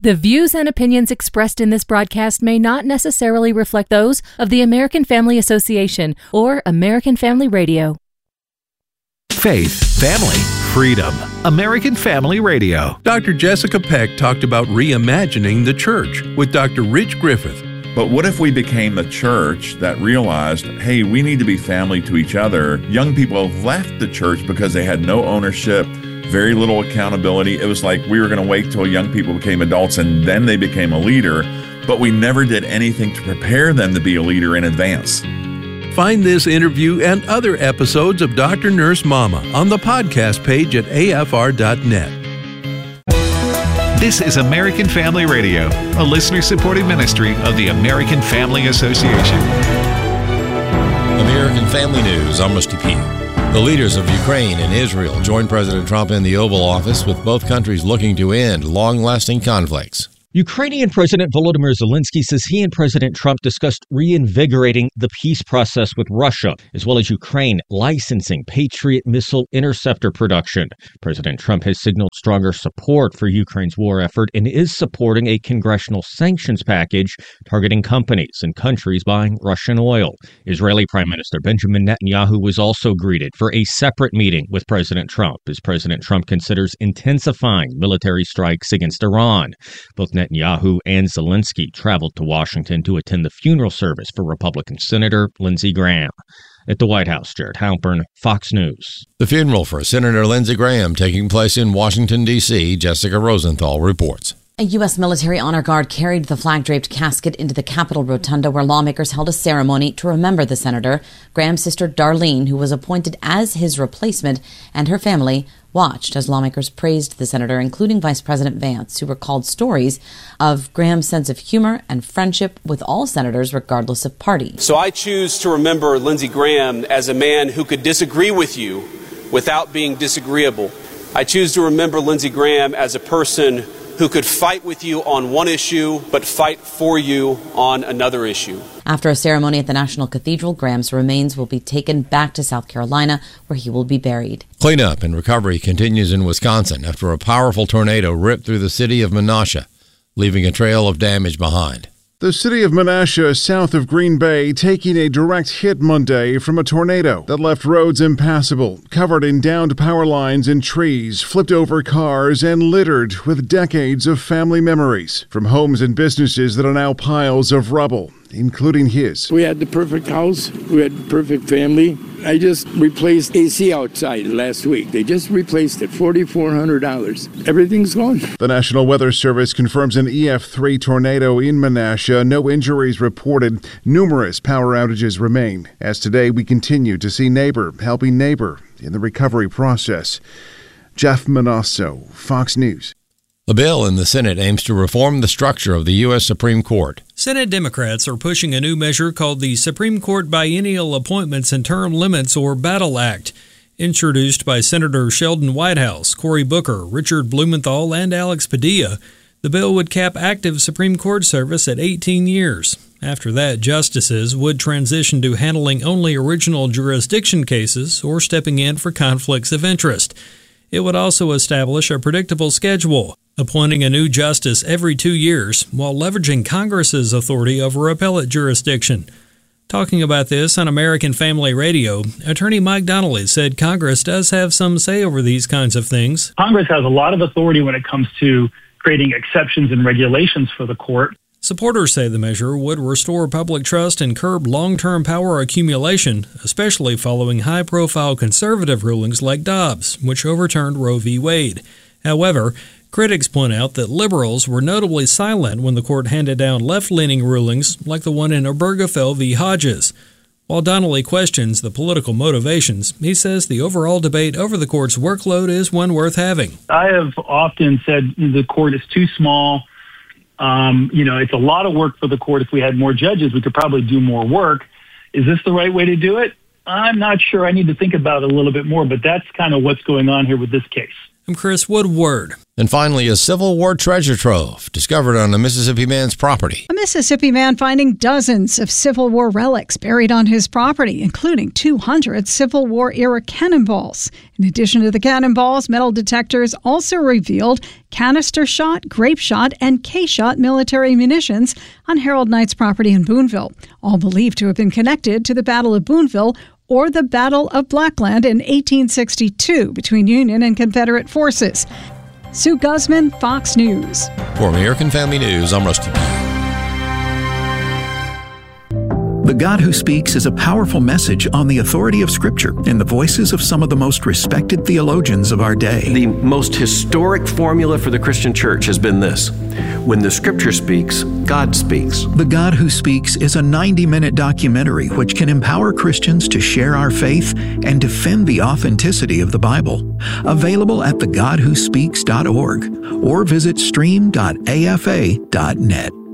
The views and opinions expressed in this broadcast may not necessarily reflect those of the American Family Association or American Family Radio. Faith, family, freedom. American Family Radio. Dr. Jessica Peck talked about reimagining the church with Dr. Rich Griffith. But what if we became a church that realized, hey, we need to be family to each other? Young people left the church because they had no ownership, very little accountability. It was like we were going to wait till young people became adults and then they became a leader, but we never did anything to prepare them to be a leader in advance. Find this interview and other episodes of Dr. Nurse Mama on the podcast page at afr.net. This is American Family Radio, a listener-supported ministry of the American Family Association. American Family News, I'm Rusty P. The leaders of Ukraine and Israel joined President Trump in the Oval Office, with both countries looking to end long-lasting conflicts. Ukrainian President Volodymyr Zelensky says he and President Trump discussed reinvigorating the peace process with Russia, as well as Ukraine licensing Patriot missile interceptor production. President Trump has signaled stronger support for Ukraine's war effort and is supporting a congressional sanctions package targeting companies and countries buying Russian oil. Israeli Prime Minister Benjamin Netanyahu was also greeted for a separate meeting with President Trump, as President Trump considers intensifying military strikes against Iran. Both Netanyahu and Zelensky traveled to Washington to attend the funeral service for Republican Senator Lindsey Graham. At the White House, Jared Halpern, Fox News. The funeral for Senator Lindsey Graham taking place in Washington, D.C., Jessica Rosenthal reports. A U.S. military honor guard carried the flag-draped casket into the Capitol Rotunda, where lawmakers held a ceremony to remember the senator. Graham's sister Darlene, who was appointed as his replacement, and her family watched as lawmakers praised the senator, including Vice President Vance, who recalled stories of Graham's sense of humor and friendship with all senators, regardless of party. So I choose to remember Lindsey Graham as a man who could disagree with you without being disagreeable. I choose to remember Lindsey Graham as a person who could fight with you on one issue, but fight for you on another issue. After a ceremony at the National Cathedral, Graham's remains will be taken back to South Carolina, where he will be buried. Cleanup and recovery continues in Wisconsin after a powerful tornado ripped through the city of Menasha, leaving a trail of damage behind. The city of Menasha, south of Green Bay, taking a direct hit Monday from a tornado that left roads impassable, covered in downed power lines and trees, flipped over cars, and littered with decades of family memories from homes and businesses that are now piles of rubble, including his. We had the perfect house. We had the perfect family. I just replaced AC outside last week. They just replaced it, $4,400. Everything's gone. The National Weather Service confirms an EF3 tornado in Menasha. No injuries reported. Numerous power outages remain. As today, we continue to see neighbor helping neighbor in the recovery process. Jeff Manasso, Fox News. A bill in the Senate aims to reform the structure of the U.S. Supreme Court. Senate Democrats are pushing a new measure called the Supreme Court Biennial Appointments and Term Limits, or BATTLE Act. Introduced by Senator Sheldon Whitehouse, Cory Booker, Richard Blumenthal, and Alex Padilla, the bill would cap active Supreme Court service at 18 years. After that, justices would transition to handling only original jurisdiction cases or stepping in for conflicts of interest. It would also establish a predictable schedule, appointing a new justice every 2 years while leveraging Congress's authority over appellate jurisdiction. Talking about this on American Family Radio, attorney Mike Donnelly said Congress does have some say over these kinds of things. Congress has a lot of authority when it comes to creating exceptions and regulations for the court. Supporters say the measure would restore public trust and curb long-term power accumulation, especially following high-profile conservative rulings like Dobbs, which overturned Roe v. Wade. However, critics point out that liberals were notably silent when the court handed down left-leaning rulings like the one in Obergefell v. Hodges. While Donnelly questions the political motivations, he says the overall debate over the court's workload is one worth having. I have often said the court is too small. It's a lot of work for the court. If we had more judges, we could probably do more work. Is this the right way to do it? I'm not sure. I need to think about it a little bit more, but that's kind of what's going on here with this case. I'm Chris Woodward. And finally, a Civil War treasure trove discovered on a Mississippi man's property. A Mississippi man finding dozens of Civil War relics buried on his property, including 200 Civil War-era cannonballs. In addition to the cannonballs, metal detectors also revealed canister shot, grape shot, and K-shot military munitions on Harold Knight's property in Boonville, all believed to have been connected to the Battle of Boonville or the Battle of Blackland in 1862 between Union and Confederate forces. Sue Guzman, Fox News. For American Family News, I'm Rusty P. The God Who Speaks is a powerful message on the authority of Scripture in the voices of some of the most respected theologians of our day. The most historic formula for the Christian church has been this: when the Scripture speaks, God speaks. The God Who Speaks is a 90-minute documentary which can empower Christians to share our faith and defend the authenticity of the Bible. Available at thegodwhospeaks.org or visit stream.afa.net.